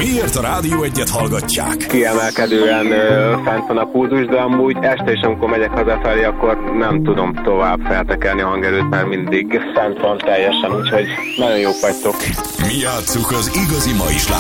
Miért a Rádió Egyet hallgatják? Kiemelkedően fent van a pulzus, de amúgy este is, amikor megyek hazafelé, akkor nem tudom tovább feltekerni a hangerőt, mert mindig fent van teljesen, úgyhogy nagyon jók vagytok. Mi játsszuk az igazi mai slágereket.